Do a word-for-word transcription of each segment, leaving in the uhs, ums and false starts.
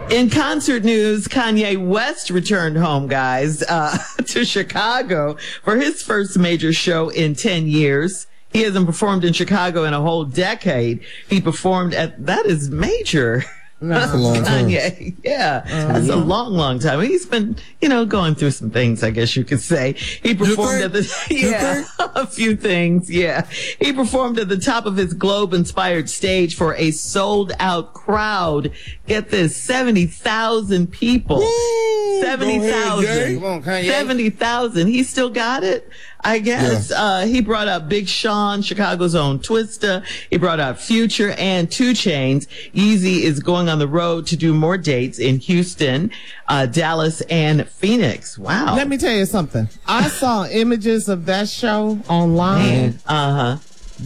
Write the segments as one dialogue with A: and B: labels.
A: In concert news, Kanye West returned home, guys, uh, to Chicago for his first major show in ten years. He hasn't performed in Chicago in a whole decade. He performed at, that is major.
B: That's a long time.
A: Kanye. Yeah, uh, that's yeah. a long, long time. He's been, you know, going through some things, I guess you could say. He performed at the, yeah, a few things, yeah. He performed at the top of his Globe-inspired stage for a sold-out crowd. Get this, seventy thousand people.
B: Woo!
A: seventy thousand.
C: Come on, Kanye.
A: seventy thousand. He still got it, I guess. Yeah. Uh, he brought out Big Sean, Chicago's own Twista. He brought out Future and two Chainz. Yeezy is going on the road to do more dates in Houston, uh, Dallas, and Phoenix. Wow.
D: Let me tell you something. I saw images of that show online.
A: Uh-huh.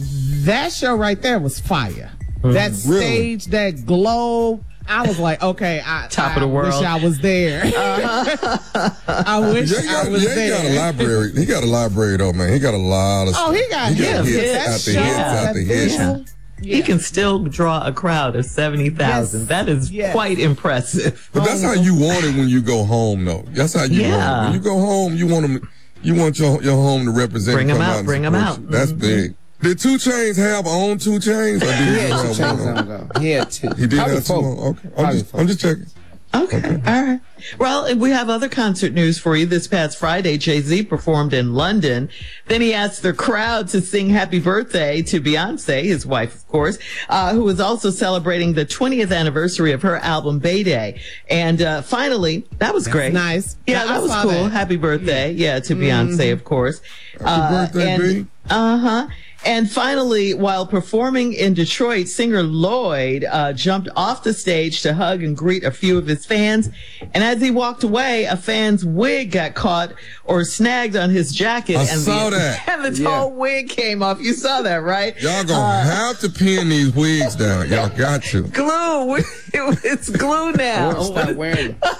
D: That show right there was fire. Mm-hmm. That stage, really? That globe. I was like, okay, I,
A: Top
D: I
A: of the world.
D: wish I was there. Uh-huh. I wish
B: Jay got,
D: I was
B: Jay
D: there.
B: He got a library. He got a library, though, man. He got a lot of
D: Oh, he got,
B: he got
D: hits.
B: hits after hits after hits.
A: Yeah. Yeah. He can still draw a crowd of seventy thousand. Yes. That is yes. quite impressive.
B: But that's how you want it when you go home, though. That's how you
A: yeah.
B: want it. When you go home, you want them, you want your your home to represent.
A: Bring them out.
B: out
A: bring them out.
B: That's mm-hmm. big. Did two Chainz have own two Chainz? Or did
C: he,
B: he
C: had
B: have
C: two Chainz
B: one
C: on go. He had two.
B: He did
C: Probably
B: have two.
C: four.
B: On. Okay. I'm just, I'm just checking.
A: Okay. okay. All right. Well, we have other concert news for you. This past Friday, Jay-Z performed in London. Then he asked the crowd to sing happy birthday to Beyonce, his wife, of course, uh, who was also celebrating the twentieth anniversary of her album Bayday. And uh, finally, that was
D: That's
A: great.
D: Nice.
A: Yeah, that was cool. That. Happy birthday. Yeah, yeah to mm-hmm. Beyonce, of course.
B: Happy uh, birthday,
A: and,
B: B.
A: Uh-huh. And finally, while performing in Detroit, singer Lloyd uh, jumped off the stage to hug and greet a few of his fans. And as he walked away, a fan's wig got caught or snagged on his jacket.
B: I
A: and
B: saw
A: the,
B: that.
A: And the
B: yeah.
A: whole wig came off. You saw that, right?
B: Y'all gonna
A: uh,
B: have to pin these wigs down. Y'all got to.
A: Glue. It's glue now.
C: Stop wearing them.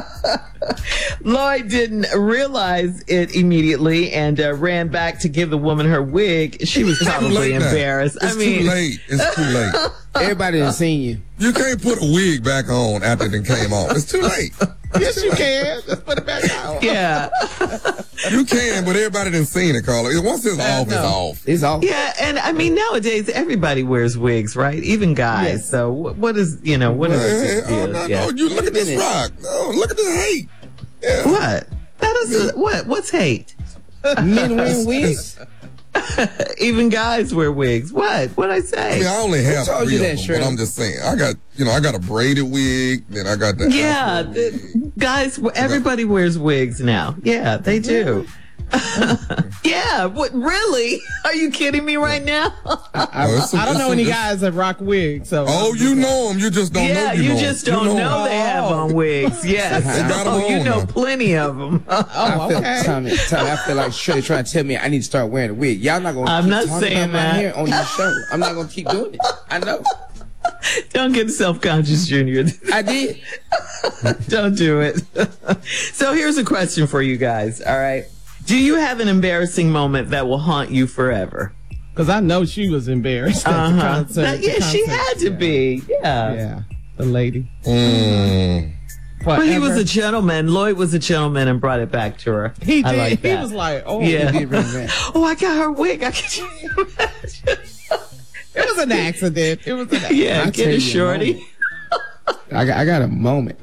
A: Lloyd didn't realize it immediately and uh, ran back to give the woman her wig. She was probably embarrassed.
B: It's
A: I mean,
B: too late. It's too late.
C: Everybody has seen you.
B: You can't put a wig back on after it came off. It's too late.
D: Yes, you can. Just put it back on.
A: Yeah.
B: You can, but everybody done seen it, Carla. Once it's off,
D: no.
B: it's off.
C: It's off.
A: Yeah, and I mean, nowadays, everybody wears wigs, right? Even guys. Yes. So what, what is, you know, what is
B: hey,
A: this
B: hey, oh, no, yeah. no, you look at this rock. No, look at this hate. Yeah.
A: What? That is, a, what? What's hate?
C: Men wearing wigs?
A: Even guys wear wigs. What? What'd I say?
B: I mean, I only have
C: told
B: three
C: you
B: of
C: that,
B: them,
C: Shirley?
B: but I'm just saying. I got, you know, I got a braided wig, then I got the
A: yeah, the, guys, everybody wears wigs now. Yeah, they do. Yeah, what, really? Are you kidding me right now?
D: I, I, I don't know any guys that rock wigs. So
B: oh, you know them. You just don't
A: yeah,
B: know. You,
A: you
B: know
A: just
B: them.
A: don't
B: you know,
A: know they have on wigs. Yes. Oh, you know plenty of them.
D: Oh,
C: I feel,
D: okay.
C: Tommy, Tommy, I feel like Shirley trying to tell me I need to start wearing a wig. Y'all not going to
A: I'm
C: keep
A: not
C: talking
A: saying
C: about my
A: that.
C: hair on this show. I'm not going to keep doing it. I know.
A: Don't get self-conscious, Junior.
C: I did.
A: Don't do it. So here's a question for you guys, all right? Do you have an embarrassing moment that will haunt you forever?
D: Because I know she was embarrassed at
A: uh-huh.
D: the concert.
A: That, yeah,
D: the concert.
A: she had to
D: yeah.
A: be. Yeah.
D: Yeah, the lady.
B: Mm.
A: But he was a gentleman. Lloyd was a gentleman and brought it back to her.
D: He did.
A: I like
D: he
A: that.
D: was like, oh,
A: yeah.
C: He did really
A: Oh, I got her wig. I can imagine.
D: It was an accident. It was an accident.
A: Yeah,
C: I'll
A: get it,
C: you a
A: shorty.
C: I got, I got a moment.